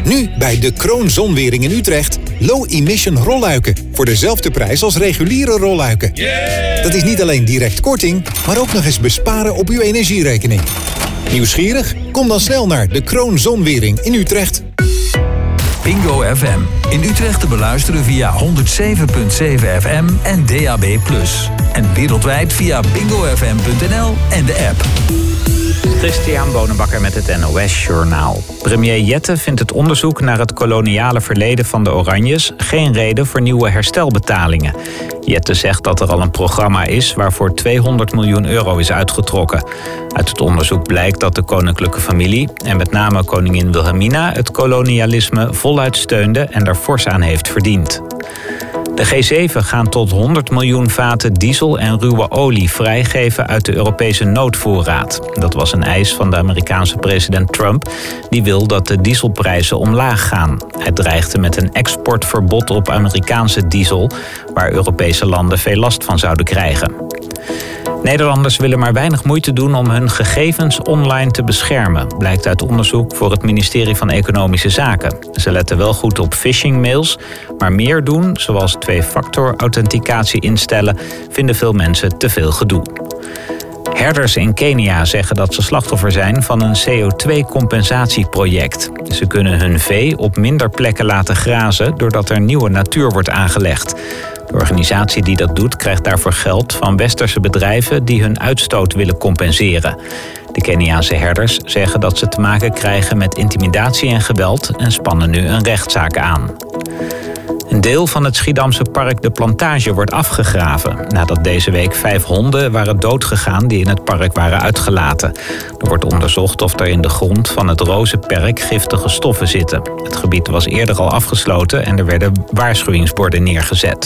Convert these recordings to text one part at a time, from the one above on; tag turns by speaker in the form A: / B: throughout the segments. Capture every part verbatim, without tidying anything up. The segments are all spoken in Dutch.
A: Nu bij de Kroon Zonwering in Utrecht. Low-emission rolluiken. Voor dezelfde prijs als reguliere rolluiken. Yeah! Dat is niet alleen direct korting, maar ook nog eens besparen op uw energierekening. Nieuwsgierig? Kom dan snel naar de Kroon Zonwering in Utrecht.
B: Bingo F M. In Utrecht te beluisteren via honderd zeven komma zeven F M en D A B plus. En wereldwijd via bingo f m punt n l en de app.
C: Christian Bonenbakker met het N O S-journaal. Premier Jette vindt het onderzoek naar het koloniale verleden van de Oranjes geen reden voor nieuwe herstelbetalingen. Jette zegt dat er al een programma is waarvoor tweehonderd miljoen euro is uitgetrokken. Uit het onderzoek blijkt dat de koninklijke familie, en met name koningin Wilhelmina, het kolonialisme voluit steunde en er fors aan heeft verdiend. De G zeven gaan tot honderd miljoen vaten diesel en ruwe olie vrijgeven uit de Europese noodvoorraad. Dat was een eis van de Amerikaanse president Trump, die wil dat de dieselprijzen omlaag gaan. Hij dreigde met een exportverbod op Amerikaanse diesel, waar Europese landen veel last van zouden krijgen. Nederlanders willen maar weinig moeite doen om hun gegevens online te beschermen, blijkt uit onderzoek voor het ministerie van Economische Zaken. Ze letten wel goed op phishing-mails, maar meer doen, zoals twee-factor-authenticatie instellen, vinden veel mensen te veel gedoe. Herders in Kenia zeggen dat ze slachtoffer zijn van een C O twee compensatieproject. Ze kunnen hun vee op minder plekken laten grazen doordat er nieuwe natuur wordt aangelegd. De organisatie die dat doet krijgt daarvoor geld van westerse bedrijven die hun uitstoot willen compenseren. De Keniaanse herders zeggen dat ze te maken krijgen met intimidatie en geweld en spannen nu een rechtszaak aan. Een deel van het Schiedamse park De Plantage wordt afgegraven, nadat deze week vijf honden waren doodgegaan die in het park waren uitgelaten. Er wordt onderzocht of er in de grond van het Rozenperk giftige stoffen zitten. Het gebied was eerder al afgesloten en er werden waarschuwingsborden neergezet.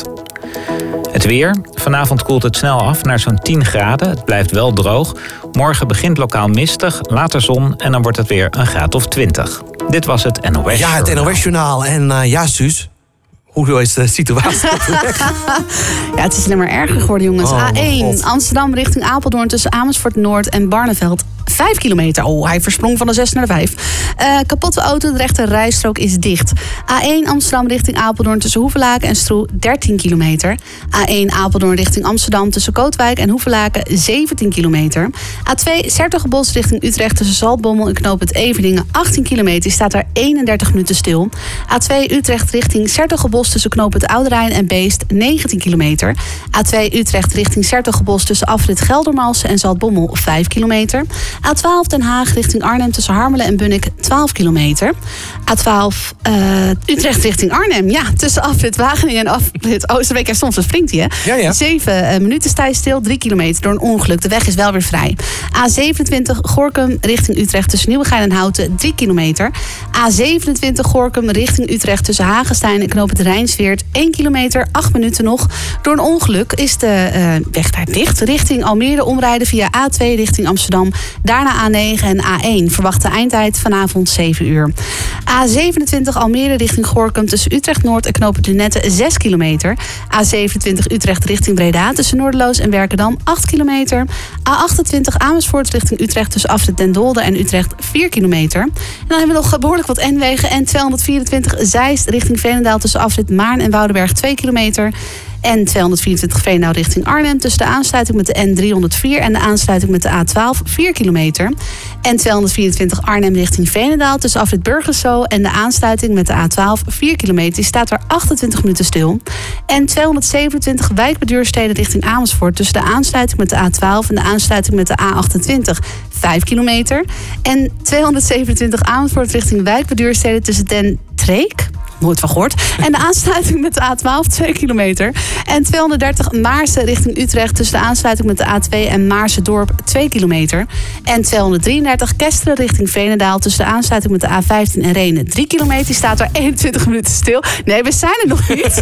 C: Het weer. Vanavond koelt het snel af naar zo'n tien graden. Het blijft wel droog. Morgen begint lokaal mistig, later zon en dan wordt het weer een graad of twintig. Dit was het N O S-journaal.
D: Ja, het N O S-journaal. En uh, ja, Suus, hoe is de situatie op de weg?
E: Ja, het is alleen maar erger geworden, jongens.
D: Oh,
E: A één,
D: God.
E: Amsterdam richting Apeldoorn tussen Amersfoort Noord en Barneveld. Vijf kilometer. Oh, hij versprong van de zes naar de vijf. Uh, kapotte auto, de rechte rijstrook is dicht. A één Amsterdam richting Apeldoorn tussen Hoevelaken en Stroe dertien kilometer. A één Apeldoorn richting Amsterdam tussen Kootwijk en Hoevelaken zeventien kilometer. A twee 's-Hertogenbosch richting Utrecht tussen Zaltbommel en knooppunt Everdingen achttien kilometer. Staat daar eenendertig minuten stil. A twee Utrecht richting 's-Hertogenbosch tussen knooppunt Ouderijn en Beest negentien kilometer. A twee Utrecht richting 's-Hertogenbosch tussen afrit Geldermalsen en Zaltbommel vijf kilometer. A twaalf Den Haag richting Arnhem tussen Harmelen en Bunnik twaalf kilometer. A twaalf uh, Utrecht richting Arnhem. Ja, tussen afrit Wageningen en afrit Oosterbeek. Ja, soms springt hij, hè?
D: Ja, ja.
E: Zeven uh, minuten sta je stil, drie kilometer door een ongeluk. De weg is wel weer vrij. A zevenentwintig Gorinchem richting Utrecht tussen Nieuwegein en Houten drie kilometer. A zevenentwintig Gorinchem richting Utrecht tussen Hagestein en knooppunt Rijnsweert één kilometer, acht minuten nog. Door een ongeluk is de uh, weg daar dicht. Richting Almere omrijden via A twee richting Amsterdam. Daarna A negen en A één. Verwachte eindtijd vanavond zeven uur. A zevenentwintig Almere richting Gorinchem tussen Utrecht Noord en knooppunt Lunette zes kilometer. A zevenentwintig Utrecht richting Breda tussen Noorderloos en Werkendam acht kilometer. A achtentwintig Amersfoort richting Utrecht tussen afrit Den Dolder en Utrecht vier kilometer. En dan hebben we nog behoorlijk wat N-wegen. N tweehonderdvierentwintig Zeist richting Veenendaal tussen afrit Maarn en Woudenberg twee kilometer. N tweehonderdvierentwintig Veenendaal richting Arnhem tussen de aansluiting met de N driehonderdvier en de aansluiting met de A twaalf vier kilometer. N tweehonderdvierentwintig Arnhem richting Veenendaal tussen afrit Burgerso en de aansluiting met de A twaalf vier kilometer. Die staat er achtentwintig minuten stil. N tweehonderdzevenentwintig Wijk bij Duurstede richting Amersfoort tussen de aansluiting met de A twaalf en de aansluiting met de A achtentwintig vijf kilometer. En tweehonderdzevenentwintig Amersfoort richting Wijk bij Duurstede tussen Den Treek, nooit van gehoord, en de aansluiting met de A twaalf twee kilometer. En tweehonderddertig Maarsen richting Utrecht tussen de aansluiting met de A twee en Maarsen-Dorp twee kilometer. En tweehonderddrieëndertig Kesteren richting Veenendaal tussen de aansluiting met de A vijftien en Renen drie kilometer. Die staat er eenentwintig minuten stil. Nee, we zijn er nog niet.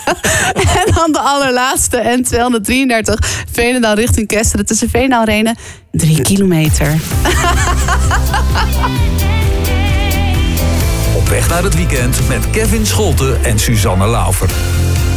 E: En dan de allerlaatste N tweehonderddrieëndertig Veenendaal richting Kesteren tussen Veenendaal en Renen drie kilometer.
B: Op weg naar het weekend met Kevin Scholten en Suzanne Laufer.